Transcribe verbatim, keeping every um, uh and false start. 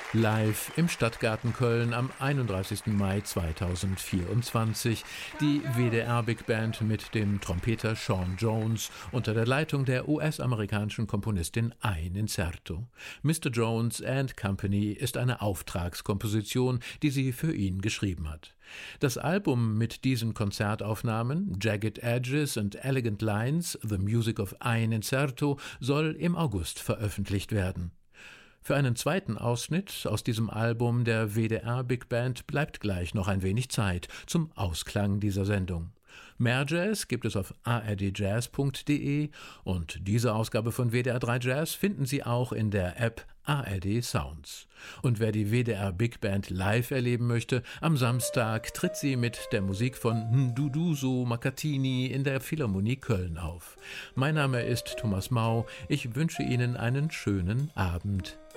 Live im Stadtgarten Köln am einunddreißigsten Mai zweitausendvierundzwanzig. Die W D R Big Band mit dem Trompeter Sean Jones unter der Leitung der U S-amerikanischen Komponistin Ein Incerto. Mister Jones and Company ist eine Auftragskomposition, die sie für ihn geschrieben hat. Das Album mit diesen Konzertaufnahmen, Jagged Edges and Elegant Lines, The Music of Ein Incerto, soll im August veröffentlicht werden. Für einen zweiten Ausschnitt aus diesem Album der W D R Big Band bleibt gleich noch ein wenig Zeit zum Ausklang dieser Sendung. Mehr Jazz gibt es auf a r d jazz punkt d e und diese Ausgabe von W D R drei Jazz finden Sie auch in der App A R D Sounds. Und wer die W D R Big Band live erleben möchte, am Samstag tritt sie mit der Musik von Nduduzo Makatini in der Philharmonie Köln auf. Mein Name ist Thomas Mau, ich wünsche Ihnen einen schönen Abend.